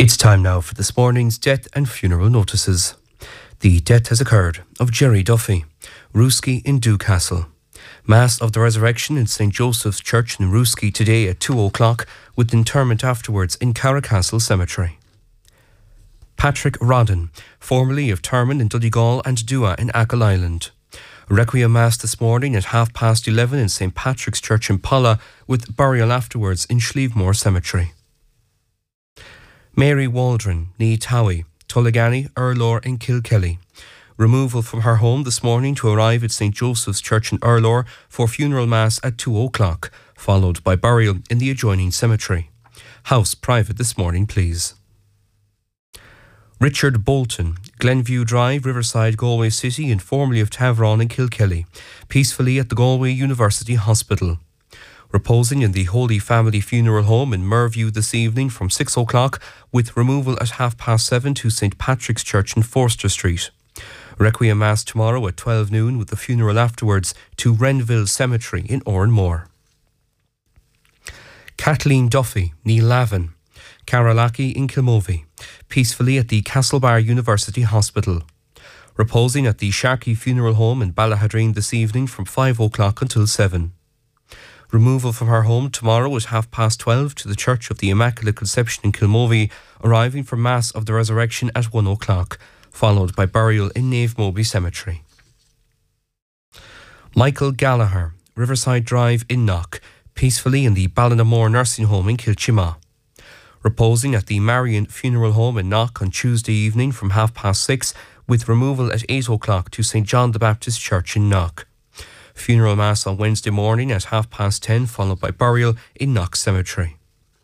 It's time now for this morning's death and funeral notices. The death has occurred of Jerry Duffy, Rooskey in Dewcastle. Mass of the Resurrection in St. Joseph's Church in Rooskey today at 2 o'clock, with interment afterwards in Carracastle Cemetery. Patrick Rodden, formerly of Termon in Donegal and Dua in Achill Island. Requiem Mass this morning at 11:30 in St. Patrick's Church in Polla, with burial afterwards in Schlievemore Cemetery. Mary Waldron, ní Towie, Tulligany, Urlor in Kilkelly. Removal from her home this morning to arrive at St. Joseph's Church in Urlor for funeral mass at 2 o'clock, followed by burial in the adjoining cemetery. House private this morning, please. Richard Bolton, Glenview Drive, Riverside, Galway City, and formerly of Tavron in Kilkelly, peacefully at the Galway University Hospital. Reposing in the Holy Family Funeral Home in Merview this evening from 6 o'clock, with removal at 7:30 to St. Patrick's Church in Forster Street. Requiem Mass tomorrow at 12 noon, with the funeral afterwards to Renville Cemetery in Oranmore. Kathleen Duffy, ní Lavin, Carolaki in Kilmovey, peacefully at the Castlebar University Hospital. Reposing at the Sharkey Funeral Home in Ballahadreen this evening from 5 o'clock until 7. Removal from her home tomorrow at 12:30 to the Church of the Immaculate Conception in Kilmovey, arriving for Mass of the Resurrection at 1 o'clock, followed by burial in Navemoby Cemetery. Michael Gallagher, Riverside Drive in Knock, peacefully in the Ballinamore Nursing Home in Kilchima. Reposing at the Marion Funeral Home in Knock on Tuesday evening from 6:30, with removal at 8 o'clock to St. John the Baptist Church in Knock. Funeral Mass on Wednesday morning at 10:30, followed by burial in Knock Cemetery.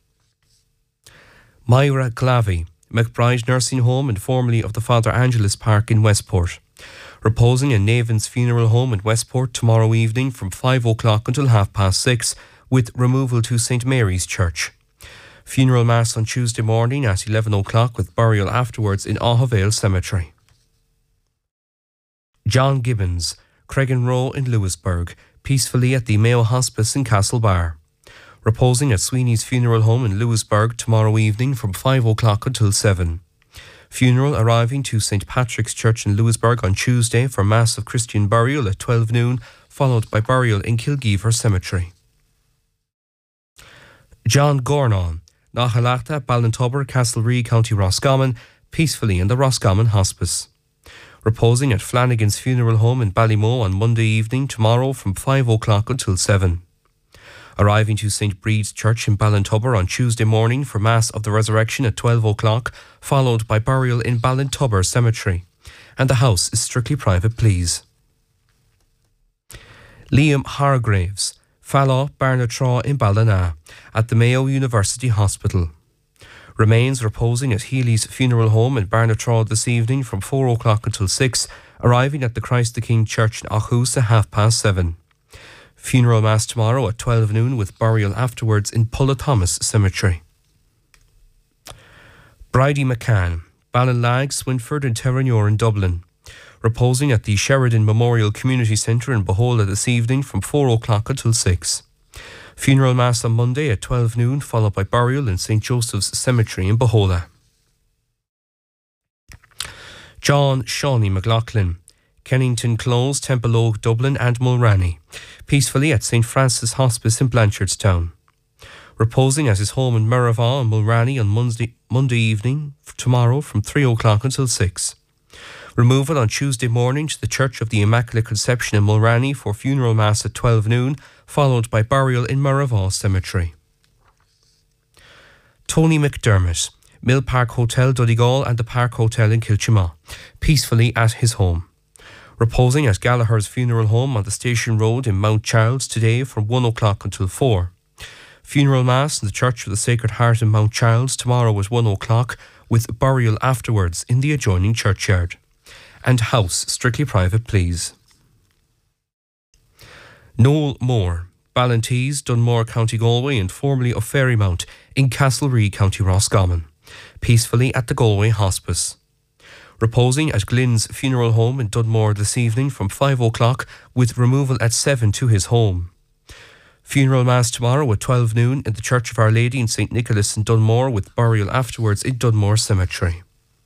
Myra Glavey, McBride Nursing Home and formerly of the Father Angelis Park in Westport. Reposing in Navan's Funeral Home in Westport tomorrow evening from 5 o'clock until 6:30, with removal to St. Mary's Church. Funeral Mass on Tuesday morning at 11 o'clock, with burial afterwards in Auhavale Cemetery. John Gibbons, Cregan Row in Lewisburg, peacefully at the Mayo Hospice in Castlebar. Reposing at Sweeney's Funeral Home in Lewisburg tomorrow evening from 5 o'clock until 7. Funeral arriving to St. Patrick's Church in Lewisburg on Tuesday for Mass of Christian burial at 12 noon, followed by burial in Kilgeever Cemetery. John Gornon, Nachalachta, Ballintubber, Castlereagh, County Roscommon, peacefully in the Roscommon Hospice. Reposing at Flanagan's Funeral Home in Ballymoe on Monday evening tomorrow from 5 o'clock until 7. Arriving to St. Breed's Church in Ballintubber on Tuesday morning for Mass of the Resurrection at 12 o'clock, followed by burial in Ballintubber Cemetery. And the house is strictly private, please. Liam Hargraves, Fallow, Barnatraw in Ballina, at the Mayo University Hospital. Remains reposing at Healy's Funeral Home in Barnatraw this evening from 4 o'clock until 6, arriving at the Christ the King Church in Achus at 7:30. Funeral Mass tomorrow at 12 noon, with burial afterwards in Pulla Thomas Cemetery. Bridie McCann, Ballinlag, Swinford and Terranure in Dublin. Reposing at the Sheridan Memorial Community Centre in Bohola this evening from 4 o'clock until 6. Funeral Mass on Monday at 12 noon, followed by burial in St. Joseph's Cemetery in Bohola. John Shawnee McLaughlin, Kennington Close, Templeogue, Dublin and Mulranny, peacefully at St. Francis Hospice in Blanchardstown. Reposing at his home in Merivale and Mulranny on Monday evening tomorrow from 3 o'clock until 6. Removal on Tuesday morning to the Church of the Immaculate Conception in Mulranny for funeral mass at 12 noon, followed by burial in Merivale Cemetery. Tony McDermott, Mill Park Hotel, Donegal and the Park Hotel in Kilchima, peacefully at his home. Reposing at Gallagher's Funeral Home on the Station Road in Mount Charles today from 1 o'clock until 4. Funeral Mass in the Church of the Sacred Heart in Mount Charles tomorrow at 1 o'clock, with burial afterwards in the adjoining churchyard. And house strictly private, please. Noel Moore, Ballintees, Dunmore, County Galway and formerly of Ferrymount in Castlereagh, County Roscommon, peacefully at the Galway Hospice. Reposing at Glyn's Funeral Home in Dunmore this evening from 5 o'clock, with removal at 7 to his home. Funeral Mass tomorrow at 12 noon in the Church of Our Lady in St Nicholas in Dunmore, with burial afterwards in Dunmore Cemetery.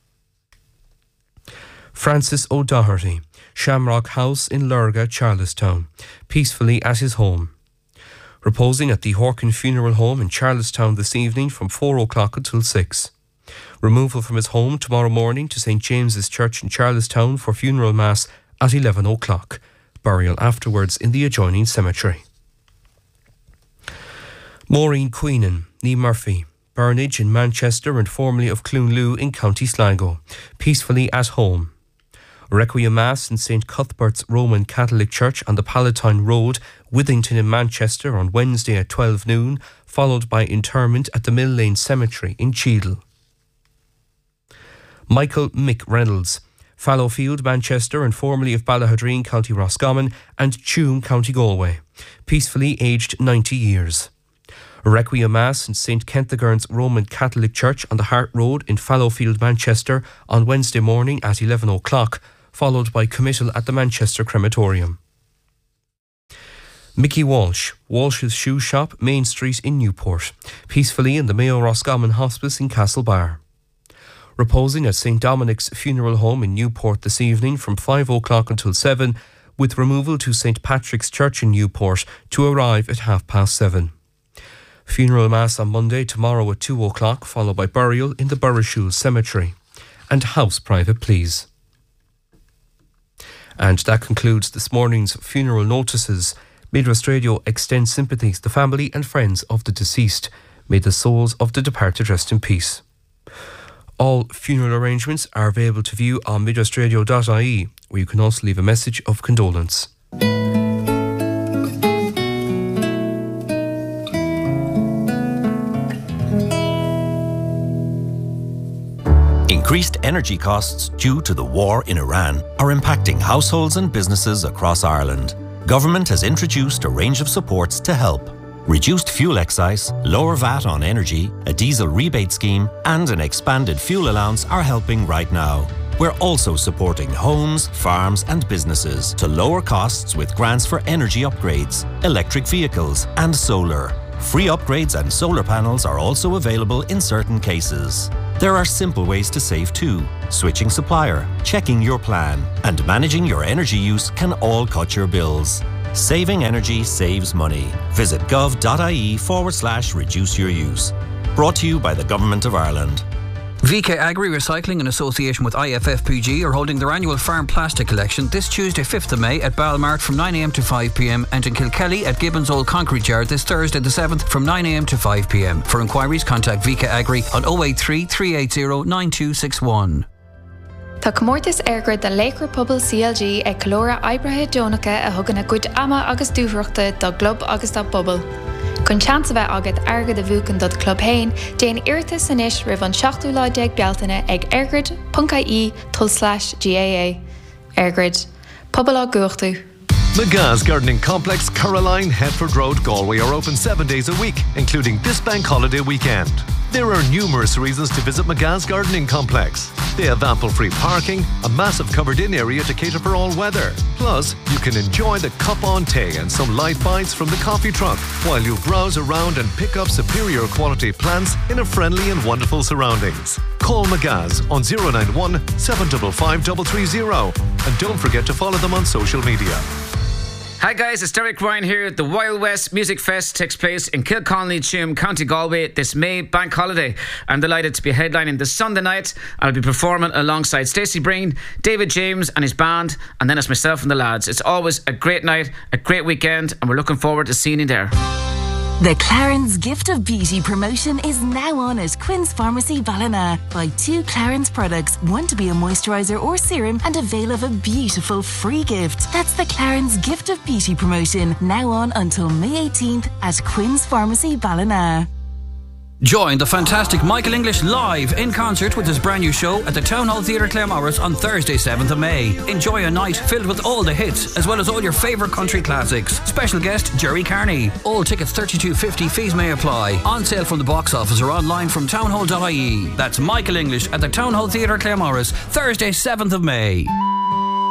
Francis O'Doherty, Shamrock House in Lurga, Charlestown, peacefully at his home. Reposing at the Horkin Funeral Home in Charlestown this evening from 4 o'clock until 6. Removal from his home tomorrow morning to St James's Church in Charlestown for funeral mass at 11 o'clock. Burial afterwards in the adjoining cemetery. Maureen Queenan, Nee Murphy, Burnage in Manchester and formerly of Clunloo in County Sligo, peacefully at home. Requiem Mass in St Cuthbert's Roman Catholic Church on the Palatine Road, Withington in Manchester on Wednesday at 12 noon, followed by interment at the Mill Lane Cemetery in Cheadle. Michael Mick Reynolds, Fallowfield, Manchester and formerly of Ballahadreen, County Roscommon and Tuam, County Galway, peacefully aged 90 years. Requiem Mass in St Kentigern's Roman Catholic Church on the Hart Road in Fallowfield, Manchester on Wednesday morning at 11 o'clock, followed by committal at the Manchester Crematorium. Mickey Walsh, Walsh's Shoe Shop, Main Street in Newport, peacefully in the Mayo Roscommon Hospice in Castlebar. Reposing at St Dominic's Funeral Home in Newport this evening from 5 o'clock until 7, with removal to St Patrick's Church in Newport to arrive at 7:30. Funeral Mass on Monday tomorrow at 2 o'clock, followed by burial in the Burrishoole Cemetery. And house private, please. And that concludes this morning's funeral notices. Midwest Radio extends sympathies to the family and friends of the deceased. May the souls of the departed rest in peace. All funeral arrangements are available to view on midwestradio.ie, where you can also leave a message of condolence. Increased energy costs due to the war in Iran are impacting households and businesses across Ireland. Government has introduced a range of supports to help. Reduced fuel excise, lower VAT on energy, a diesel rebate scheme and an expanded fuel allowance are helping right now. We're also supporting homes, farms and businesses to lower costs with grants for energy upgrades, electric vehicles and solar. Free upgrades and solar panels are also available in certain cases. There are simple ways to save too. Switching supplier, checking your plan, and managing your energy use can all cut your bills. Saving energy saves money. Visit gov.ie/reduce your use. Brought to you by the Government of Ireland. VK Agri Recycling in association with IFFPG are holding their annual farm plastic collection this Tuesday 5th of May at Balmart from 9am to 5pm and in Kilkelly at Gibbons Old Concrete Yard this Thursday the 7th from 9am to 5pm. For inquiries contact VK Agri on 083 380 9261. Tá comórtas airgrid de Laker Pobl CLG ag Calora Ibrathe Dónacha a thugann cuid ama agus dúthreachta do Glob agus do Pobl. Chun chance bheith agad airgid a bhuacan do Club Hain, déan iartas inis ribh an 7 bealtaine ag airgrid.ie/GAA. Airgrid. Pobl á gúirtú. McGa's Gardening Complex, Caroline, Headford Road, Galway are open 7 days a week, including this bank holiday weekend. There are numerous reasons to visit McGa's Gardening Complex. They have ample free parking, a massive covered-in area to cater for all weather. Plus, you can enjoy the cup on tea and some light bites from the coffee truck while you browse around and pick up superior quality plants in a friendly and wonderful surroundings. Call McGa's on 091 755 330 and don't forget to follow them on social media. Hi guys, it's Derek Ryan here. The Wild West Music Fest takes place in Kilconnelly, Tuam, County Galway this May bank holiday. I'm delighted to be headlining this Sunday night. I'll be performing alongside Stacey Breen, David James and his band, and then it's myself and the lads. It's always a great night, a great weekend, and we're looking forward to seeing you there. The Clarence Gift of Beauty promotion is now on at Quinn's Pharmacy Ballina. Buy 2 Clarence products, one to be a moisturiser or serum and avail of a beautiful free gift. That's the Clarence Gift of Beauty promotion, now on until May 18th at Quinn's Pharmacy Ballina. Join the fantastic Michael English live in concert with his brand new show at the Town Hall Theatre Claremorris on Thursday 7th of May. Enjoy a night filled with all the hits as well as all your favourite country classics. Special guest Jerry Carney. All tickets $32.50, fees may apply. On sale from the box office or online from townhall.ie. That's Michael English at the Town Hall Theatre Claremorris Thursday 7th of May.